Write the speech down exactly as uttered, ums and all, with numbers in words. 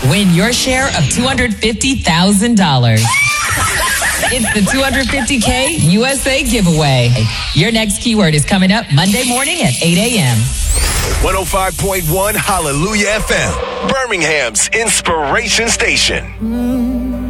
Win your share of two hundred fifty thousand dollars. It's the two hundred fifty K U S A giveaway. Your next keyword is coming up Monday morning at eight a.m. one oh five point one Hallelujah F M, Birmingham's inspiration station.